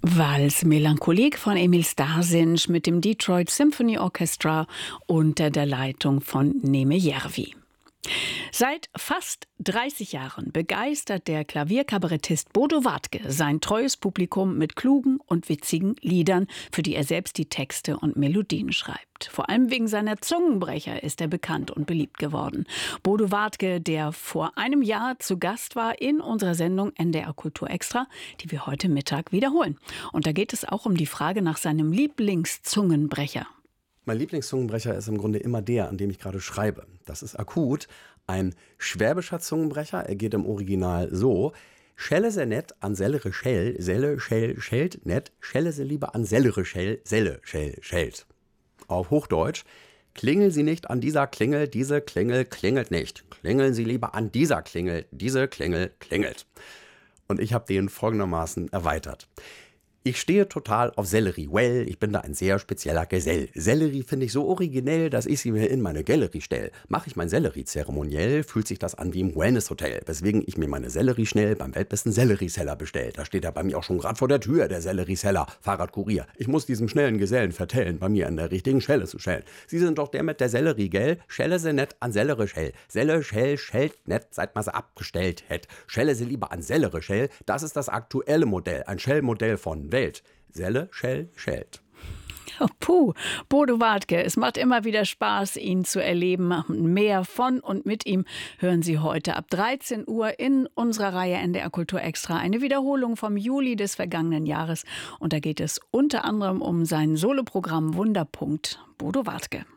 Vals Melancholique von Emil Starosiň mit dem Detroit Symphony Orchestra unter der Leitung von Neme Järvi. Seit fast 30 Jahren begeistert der Klavierkabarettist Bodo Wartke sein treues Publikum mit klugen und witzigen Liedern, für die er selbst die Texte und Melodien schreibt. Vor allem wegen seiner Zungenbrecher ist er bekannt und beliebt geworden. Bodo Wartke, der vor einem Jahr zu Gast war in unserer Sendung NDR Kultur Extra, die wir heute Mittag wiederholen. Und da geht es auch um die Frage nach seinem Lieblingszungenbrecher. Mein Lieblingszungenbrecher ist im Grunde immer der, an dem ich gerade schreibe. Das ist akut ein schwäbischer Zungenbrecher. Er geht im Original so: Schelle se net an sellere Schell, selle Schell schellt net, schelle se lieber an sellere Schell, selle Schell schellt. Auf Hochdeutsch: Klingeln Sie nicht an dieser Klingel, diese Klingel klingelt nicht. Klingeln Sie lieber an dieser Klingel, diese Klingel klingelt. Und ich habe den folgendermaßen erweitert. Ich stehe total auf Sellerie. Well, ich bin da ein sehr spezieller Gesell. Sellerie finde ich so originell, dass ich sie mir in meine Galerie stelle. Mache ich mein Sellerie zeremoniell, fühlt sich das an wie im Wellness-Hotel, weswegen ich mir meine Sellerie schnell beim weltbesten Sellerieseller bestelle. Da steht er bei mir auch schon gerade vor der Tür, der Sellerieseller, Fahrradkurier. Ich muss diesem schnellen Gesellen vertellen, bei mir an der richtigen Schelle zu schellen. Sie sind doch der mit der Sellerie, gell? Schelle se net an sellere Schell. Selle Schell schellt net, seit man sie abgestellt hätt. Schelle se lieber an sellere Schell. Das ist das aktuelle Modell, ein Schellmodell von Welt. Selle, Schell, schellt. Oh, puh, Bodo Wartke, es macht immer wieder Spaß, ihn zu erleben. Mehr von und mit ihm hören Sie heute ab 13 Uhr in unserer Reihe NDR Kultur Extra. Eine Wiederholung vom Juli des vergangenen Jahres. Und da geht es unter anderem um sein Soloprogramm Wunderpunkt. Bodo Wartke.